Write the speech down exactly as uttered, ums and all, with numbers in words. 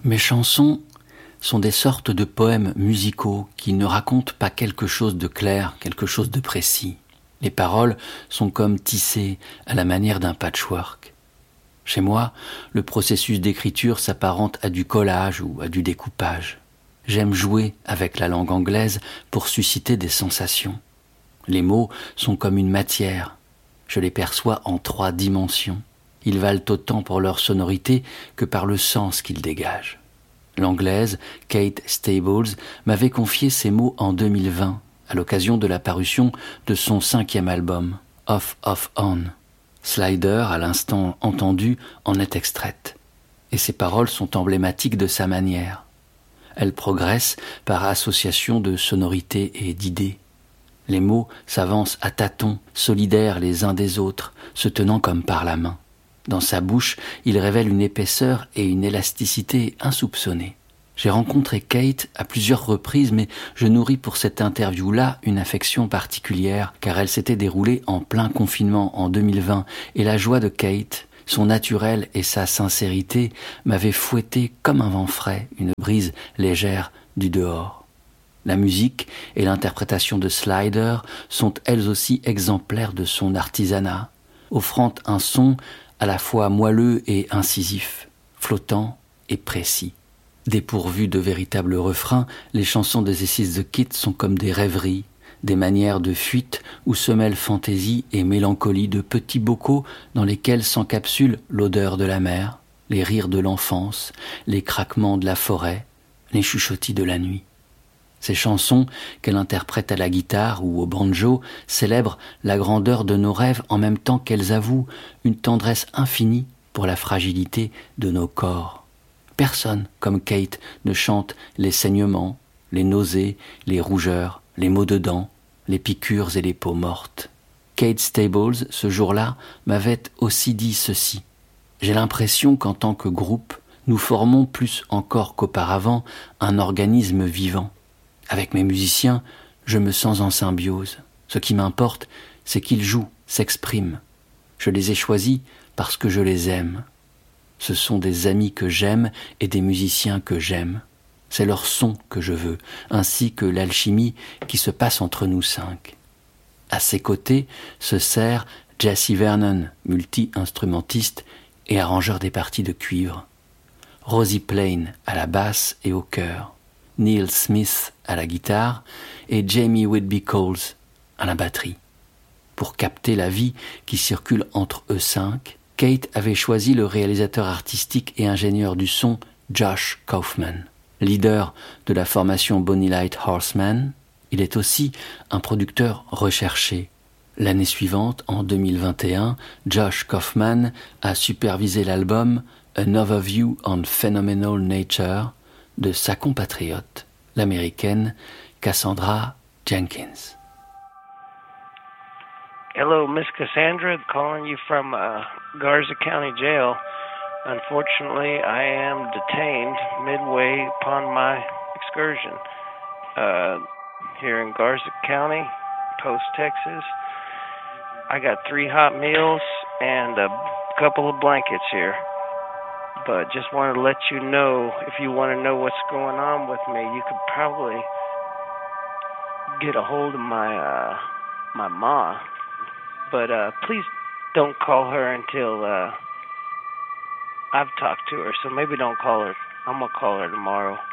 Mes chansons sont des sortes de poèmes musicaux qui ne racontent pas quelque chose de clair, quelque chose de précis. Les paroles sont comme tissées à la manière d'un patchwork. Chez moi, le processus d'écriture s'apparente à du collage ou à du découpage. J'aime jouer avec la langue anglaise pour susciter des sensations. Les mots sont comme une matière. Je les perçois en trois dimensions. Ils valent autant pour leur sonorité que par le sens qu'ils dégagent. L'anglaise, Kate Stables, m'avait confié ces mots en deux mille vingt, à l'occasion de la parution de son cinquième album, Off, Off, On. Slider, à l'instant entendu, en est extraite. Et ses paroles sont emblématiques de sa manière. Elle progresse par association de sonorités et d'idées. Les mots s'avancent à tâtons, solidaires les uns des autres, se tenant comme par la main. Dans sa bouche, il révèle une épaisseur et une élasticité insoupçonnées. J'ai rencontré Kate à plusieurs reprises, mais je nourris pour cette interview-là une affection particulière, car elle s'était déroulée en plein confinement en deux mille vingt, et la joie de Kate, son naturel et sa sincérité m'avaient fouetté comme un vent frais, une brise légère du dehors. La musique et l'interprétation de Slider sont elles aussi exemplaires de son artisanat, offrant un son à la fois moelleux et incisif, flottant et précis. Dépourvues de véritables refrains, les chansons des This Is the Kid sont comme des rêveries, des manières de fuite où se mêlent fantaisie et mélancolie de petits bocaux dans lesquels s'encapsule l'odeur de la mer, les rires de l'enfance, les craquements de la forêt, les chuchotis de la nuit. Ces chansons, qu'elle interprète à la guitare ou au banjo, célèbrent la grandeur de nos rêves en même temps qu'elles avouent une tendresse infinie pour la fragilité de nos corps. Personne, comme Kate, ne chante les saignements, les nausées, les rougeurs, les maux de dents, les piqûres et les peaux mortes. Kate Stables, ce jour-là, m'avait aussi dit ceci. J'ai l'impression qu'en tant que groupe, nous formons plus encore qu'auparavant un organisme vivant. Avec mes musiciens, je me sens en symbiose. Ce qui m'importe, c'est qu'ils jouent, s'expriment. Je les ai choisis parce que je les aime. Ce sont des amis que j'aime et des musiciens que j'aime. C'est leur son que je veux, ainsi que l'alchimie qui se passe entre nous cinq. À ses côtés se serre Jesse Vernon, multi-instrumentiste et arrangeur des parties de cuivre. Rosie Plain à la basse et au chœur. Neil Smith à la guitare et Jamie Whitby Coles à la batterie. Pour capter la vie qui circule entre eux cinq, Kate avait choisi le réalisateur artistique et ingénieur du son Josh Kaufman. Leader de la formation Bonnie Light Horseman, il est aussi un producteur recherché. L'année suivante, en deux mille vingt et un, Josh Kaufman a supervisé l'album An Overview on Phenomenal Nature de sa compatriote, l'américaine Cassandra Jenkins. Hello, Miss Cassandra, calling you from uh, Garza County Jail. Unfortunately, I am detained midway upon my excursion uh, here in Garza County, Post, Texas. I got three hot meals and a couple of blankets here. But just wanted to let you know, if you want to know what's going on with me, you could probably get a hold of my uh, my ma. But uh, please don't call her until uh, I've talked to her. So maybe don't call her. I'm gonna call her tomorrow.